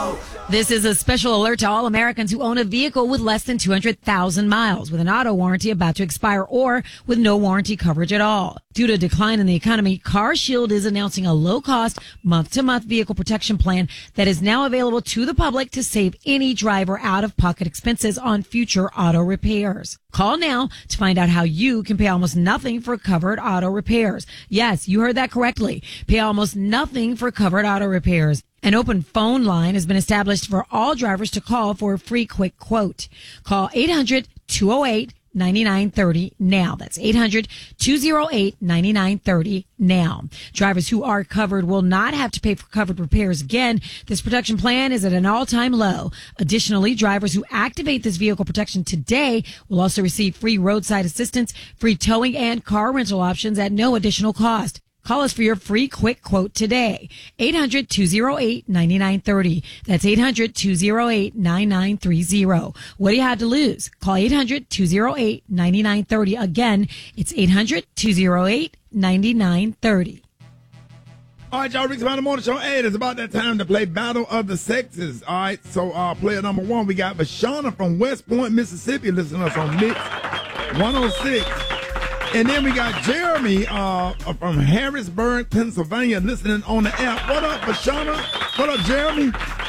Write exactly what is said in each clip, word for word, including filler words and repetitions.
This is a special alert to all Americans who own a vehicle with less than two hundred thousand miles, with an auto warranty about to expire, or with no warranty coverage at all. Due to a decline in the economy, CarShield is announcing a low-cost, month-to-month vehicle protection plan that is now available to the public to save any driver out-of-pocket expenses on future auto repairs. Call now to find out how you can pay almost nothing for covered auto repairs. Yes, you heard that correctly. Pay almost nothing for covered auto repairs. An open phone line has been established for all drivers to call for a free quick quote. Call eight hundred, two oh eight, nine nine three oh now. That's eight hundred, two oh eight, nine nine three oh now. Drivers who are covered will not have to pay for covered repairs again. This protection plan is at an all-time low. Additionally, drivers who activate this vehicle protection today will also receive free roadside assistance, free towing, and car rental options at no additional cost. Call us for your free quick quote today. eight hundred, two oh eight, nine nine three oh. That's eight hundred, two oh eight, nine nine three oh. What do you have to lose? Call eight hundred, two oh eight, nine nine three oh. Again, it's eight hundred, two oh eight, nine nine three oh. All right, y'all, Rick's Mountain Morning Show. Hey, it's about that time to play Battle of the Sexes. All right, so uh, player number one, we got Vashana from West Point, Mississippi, listening to us on Mix one oh six. And then we got Jeremy uh, from Harrisburg, Pennsylvania, listening on the app. What up, Vashana? What up, Jeremy?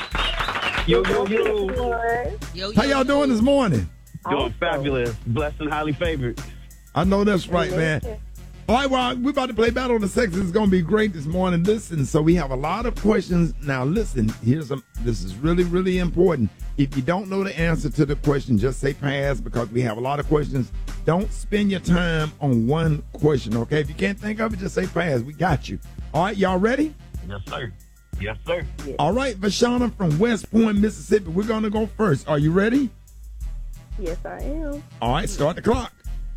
Yo, yo, yo. Yo, How y'all doing this morning? Doing fabulous. Blessed and highly favored. I know that's right, man. All right, well, we're about to play Battle of the Sexes. It's going to be great this morning. Listen, so we have a lot of questions. Now, listen, here's a, this is really, really important. If you don't know the answer to the question, just say pass, because we have a lot of questions. Don't spend your time on one question, okay? If you can't think of it, just say pass. We got you. All right, y'all ready? Yes, sir. Yes, sir. All right, Vashana from West Point, Mississippi. We're going to go first. Are you ready? Yes, I am. All right, start the clock.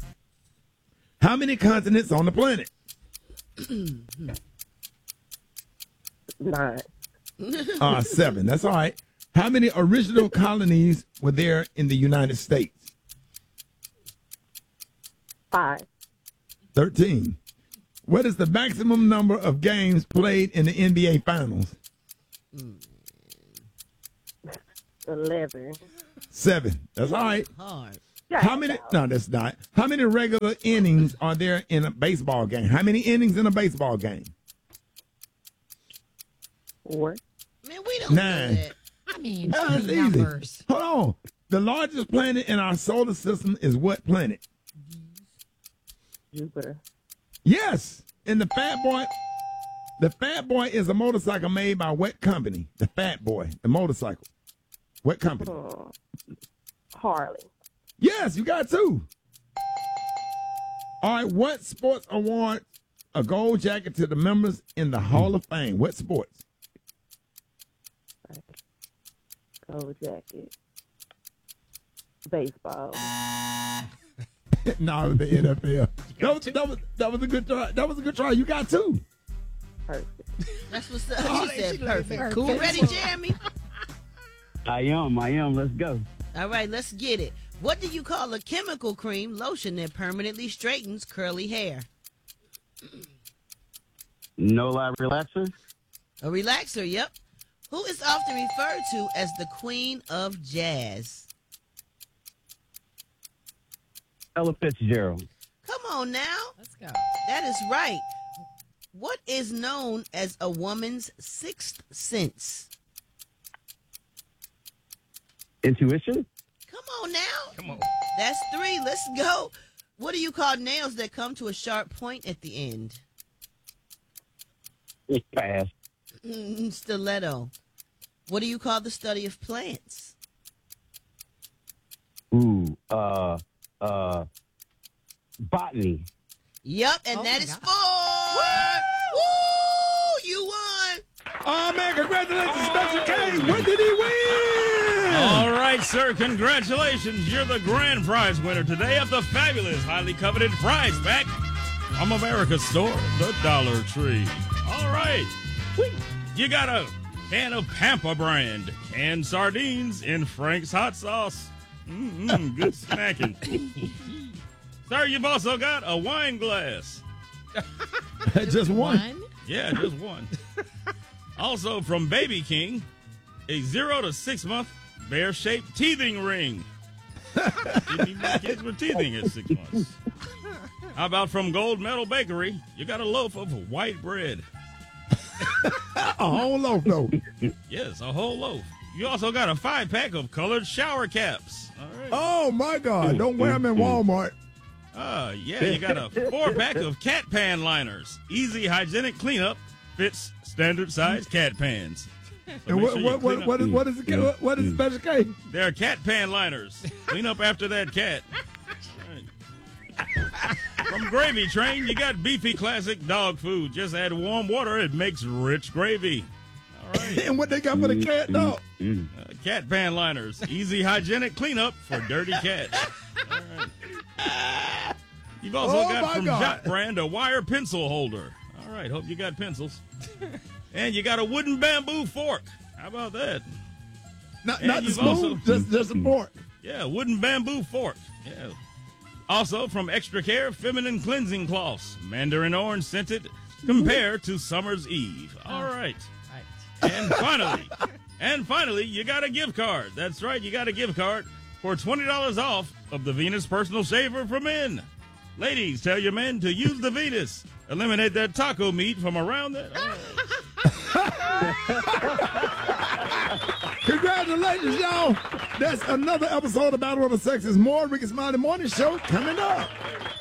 How many continents on the planet? Nine. Uh, seven. That's all right. How many original colonies were there in the United States? Five. Thirteen. What is the maximum number of games played in the N B A Finals? Eleven. Seven. That's all right. Hard. How many? No, that's not. How many regular innings are there in a baseball game? How many innings in a baseball game? Four. Man, we don't Nine. know that. I mean, Oh, that's easy. numbers. Hold on. The largest planet in our solar system is what planet? Jupiter. Yes. And the Fat Boy. The Fat Boy is a motorcycle made by what company? The Fat Boy, the motorcycle. What company? Oh. Harley. Yes, you got two. All right, what sports award a gold jacket to the members in the Hall of Fame? What sports? Gold jacket. Baseball. No, the N F L. That was, that, was, that was a good try. That was a good try. You got two. Perfect. That's what's up. Oh, She said she perfect. perfect. Cool. Ready, Jeremy? I am. I am. Let's go. All right, let's get it. What do you call a chemical cream lotion that permanently straightens curly hair? No lie relaxer. A relaxer, yep. Who is often referred to as the queen of jazz? Ella Fitzgerald. Come on now. Let's go. That is right. What is known as a woman's sixth sense? Intuition. Come on now. Come on. That's three. Let's go. What do you call nails that come to a sharp point at the end? Pass. Mm, stiletto. What do you call the study of plants? Ooh. Uh. Uh. Botany. Yep, and Oh that my is God. four. Woo! You won. Oh, man, congratulations, Special K. What did he win? All right, sir. Congratulations. You're the grand prize winner today of the fabulous, highly coveted prize pack from America's store, the Dollar Tree. All right. You got a can of Pampa brand canned sardines in Frank's hot sauce. Mm-mm, good snacking. Sir, you've also got a wine glass. Just one. Yeah, just one. Also from Baby King, a zero to six month bear-shaped teething ring. Didn't even my kids were teething at six months. How about from Gold Medal Bakery? You got a loaf of white bread. A whole loaf, though. Yes, a whole loaf. You also got a five-pack of colored shower caps. All right. Oh, my God. Don't wear them in Walmart. Uh, yeah, you got a four-pack of cat pan liners. Easy hygienic cleanup. Fits standard size cat pans. So And what, make sure you what, what, clean what, up. is, what, is the, what, what is Special K? They're cat pan liners. Clean up after that cat. All right. From Gravy Train, you got beefy classic dog food. Just add warm water. It makes rich gravy. All right. And what they got for the cat, dog? Uh, cat pan liners. Easy hygienic cleanup for dirty cats. All right. You've also Oh, got my from God. Jot Brand a wire pencil holder. All right. Hope you got pencils. And you got a wooden bamboo fork. How about that? Not, And not the you've spoon, also- just, just a fork. Yeah, wooden bamboo fork. Yeah. Also from Extra Care, feminine cleansing cloths. Mandarin orange scented compared to summer's eve. All right. And finally, and finally, you got a gift card. That's right, you got a gift card for twenty dollars off of the Venus Personal Shaver for men. Ladies, tell your men to use the Venus. Eliminate that taco meat from around that. Oh. Congratulations, y'all. That's another episode of Battle of the Sexes. More Ricky Smiley Morning Show coming up.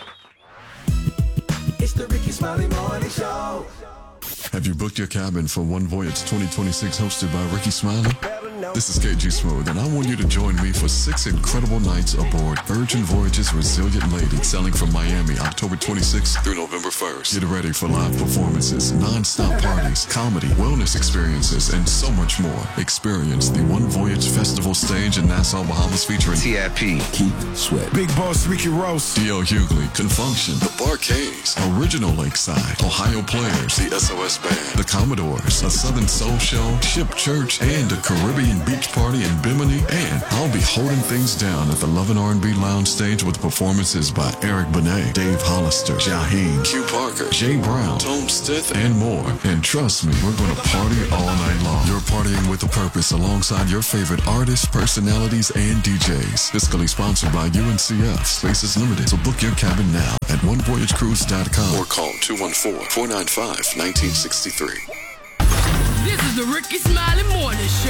It's the Ricky Smiley Morning Show. Have you booked your cabin for One Voyage twenty twenty-six hosted by Ricky Smiley? This is K G Smooth, and I want you to join me for six incredible nights aboard Virgin Voyage's Resilient Lady, sailing from Miami October twenty-sixth through November first. Get ready for live performances, non-stop parties, comedy, wellness experiences, and so much more. Experience the One Voyage Festival stage in Nassau, Bahamas, featuring T I P, Keith Sweat, Big Boss Ricky Ross, D L Hughley, Confunction, The Barcades, Original Lakeside, Ohio Players, the S O S Band, The Commodores, a Southern Soul Show, Ship Church, and a Caribbean beach party in Bimini. And I'll be holding things down at the Love and R and B Lounge stage with performances by Eric Benet, Dave Hollister, Jaheim, Q Parker, Jay Brown, Tom Stith, and more. And trust me, we're going to party all night long. You're partying with a purpose alongside your favorite artists, personalities, and D Js. Fiscally sponsored by U N C F. Space is limited, so book your cabin now at one voyage cruise dot com or call two one four, four nine five, one nine six three. This is the Ricky Smiley Morning Show.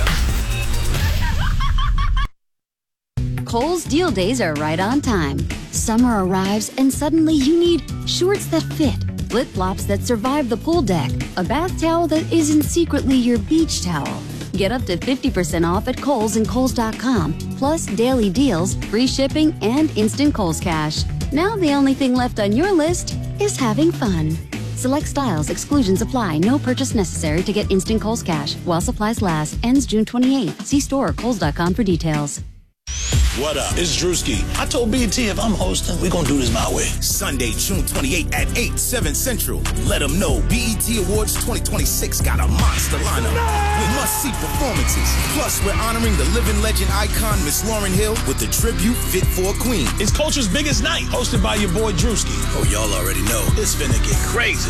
Kohl's deal days are right on time. Summer arrives and suddenly you need shorts that fit, flip-flops that survive the pool deck, a bath towel that isn't secretly your beach towel. Get up to fifty percent off at Kohl's and Kohl's dot com, plus daily deals, free shipping, and instant Kohl's Cash. Now the only thing left on your list is having fun. Select styles, exclusions apply, no purchase necessary to get instant Kohl's Cash. While supplies last, ends June twenty-eighth. See store or Kohl's dot com for details. What up? It's Drewski. I told B T if I'm hosting, we gonna do this my way. Sunday, June twenty-eighth at eight, seven Central. Let them know B E T Awards twenty twenty-six got a monster lineup with must-see performances. Plus, we're honoring the living legend icon, Miss Lauryn Hill, with the tribute Fit for a Queen. It's Culture's biggest night, hosted by your boy Drewski. Oh, y'all already know. It's finna get crazy.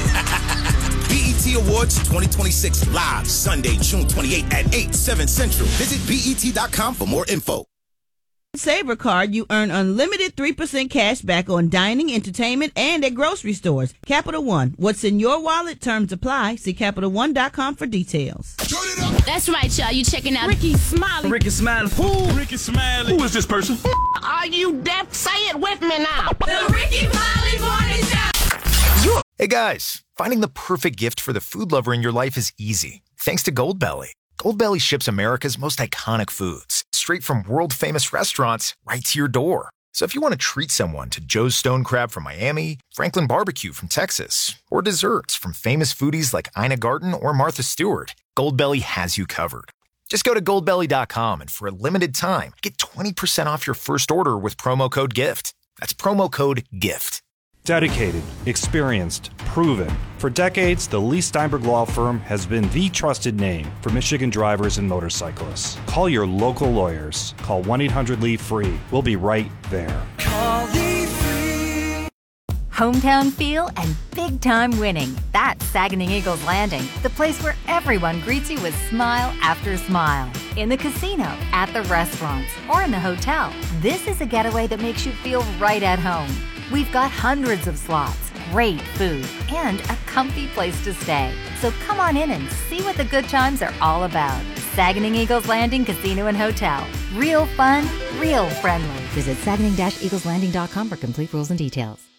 B E T Awards twenty twenty-six live Sunday, June twenty-eighth at eight, seven Central. Visit B E T dot com for more info. Saver card, you earn unlimited three percent cash back on dining, entertainment, and at grocery stores. Capital One. What's in your wallet? Terms apply. See Capital One dot com for details. That's right, y'all. You checking out Ricky Smiley. Ricky Smiley. Who? Ricky Smiley. Who is this person? Are you deaf? Say it with me now. The Ricky Smiley Morning Show. Hey guys, finding the perfect gift for the food lover in your life is easy. Thanks to Goldbelly. Goldbelly ships America's most iconic foods straight from world-famous restaurants right to your door. So if you want to treat someone to Joe's Stone Crab from Miami, Franklin Barbecue from Texas, or desserts from famous foodies like Ina Garten or Martha Stewart, Goldbelly has you covered. Just go to goldbelly dot com and for a limited time, get twenty percent off your first order with promo code GIFT. That's promo code GIFT. Dedicated, experienced, proven. For decades, the Lee Steinberg Law Firm has been the trusted name for Michigan drivers and motorcyclists. Call your local lawyers. Call one eight hundred L E A V E FREE. We'll be right there. Call Lee Free. Hometown feel and big-time winning. That's Saginaw Eagles Landing, the place where everyone greets you with smile after smile. In the casino, at the restaurants, or in the hotel, this is a getaway that makes you feel right at home. We've got hundreds of slots, great food, and a comfy place to stay. So come on in and see what the good times are all about. Saginaw Eagles Landing Casino and Hotel. Real fun, real friendly. Visit Saginaw Eagles Landing dot com for complete rules and details.